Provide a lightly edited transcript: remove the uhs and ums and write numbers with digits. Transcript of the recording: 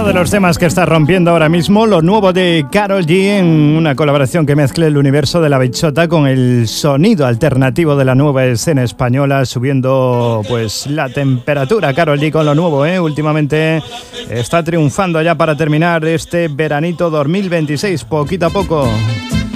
de los temas que está rompiendo ahora mismo, lo nuevo de Karol G en una colaboración que mezcle el universo de la bachata con el sonido alternativo de la nueva escena española, subiendo pues la temperatura. Karol G con lo nuevo, últimamente está triunfando ya para terminar este veranito 2026, poquito a poco.